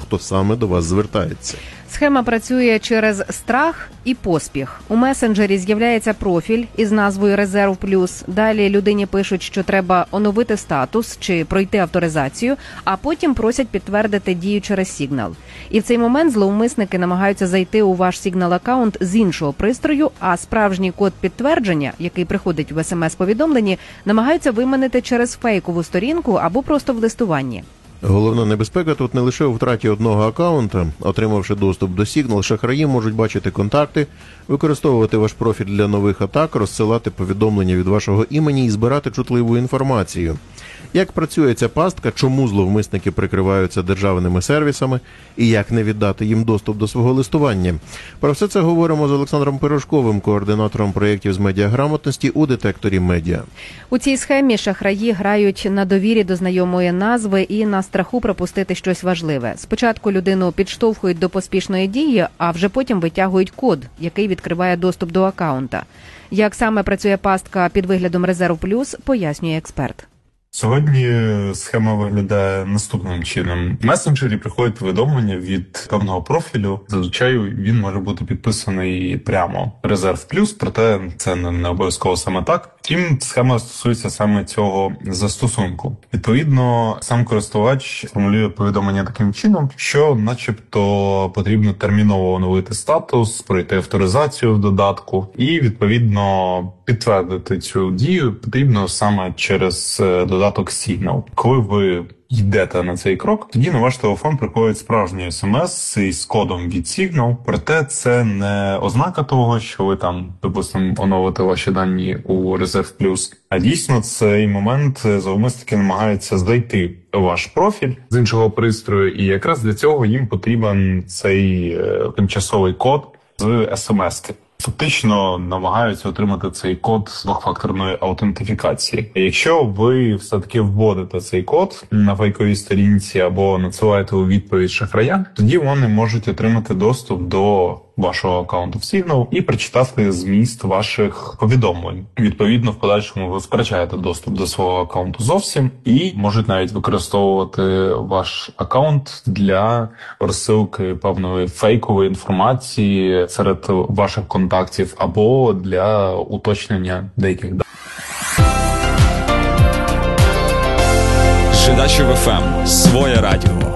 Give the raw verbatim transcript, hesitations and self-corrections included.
хто саме до вас звертається. Схема працює через страх і поспіх. У месенджері з'являється профіль із назвою «Резерв плюс». Далі людині пишуть, що треба оновити статус чи пройти авторизацію, а потім просять підтвердити дію через Signal. І в цей момент зловмисники намагаються зайти у ваш Signal-аккаунт з іншого пристрою, а справжній код підтвердження, який приходить в смс-повідомленні, намагаються виманити через фейкову сторінку або просто в листуванні. Головна небезпека тут не лише у втраті одного акаунта. Отримавши доступ до Signal, шахраї можуть бачити контакти, використовувати ваш профіль для нових атак, розсилати повідомлення від вашого імені і збирати чутливу інформацію. Як працює ця пастка, чому зловмисники прикриваються державними сервісами і як не віддати їм доступ до свого листування? Про все це говоримо з Олександром Пирожковим, координатором проєктів з медіаграмотності у детекторі медіа. У цій схемі шахраї грають на довірі до знайомої назви і на страху пропустити щось важливе. Спочатку людину підштовхують до поспішної дії, а вже потім витягують код, який відкриває доступ до акаунта. Як саме працює пастка під виглядом «Резерв плюс», пояснює експерт. Сьогодні схема виглядає наступним чином. В месенджері приходить повідомлення від певного профілю. Зазвичай він може бути підписаний прямо «Резерв плюс», проте це не обов'язково саме так. Втім, схема стосується саме цього застосунку. Відповідно, сам користувач формулює повідомлення таким чином, що начебто потрібно терміново оновити статус, пройти авторизацію в додатку і, відповідно, підтвердити цю дію потрібно саме через додаток Signal. Коли ви йдете на цей крок, тоді на ваш телефон приходить справжній смс із кодом від Signal, проте це не ознака того, що ви там, допустимо, оновите ваші дані у Резерв плюс, а дійсно цей момент зловмисники намагаються знайти ваш профіль з іншого пристрою, і якраз для цього їм потрібен цей е, тимчасовий код з смс-ки. Фактично намагаються отримати цей код з двохфакторної аутентифікації. Якщо ви все-таки вводите цей код на фейковій сторінці або надсилаєте у відповідь шахраям, тоді вони можуть отримати доступ до вашого акаунту в Signal і прочитати зміст ваших повідомлень. Відповідно, в подальшому ви втрачаєте доступ до свого акаунту зовсім і можуть навіть використовувати ваш акаунт для розсилки певної фейкової інформації серед ваших контактів або для уточнення деяких даних. Жидачів еф ем. Своє радіо.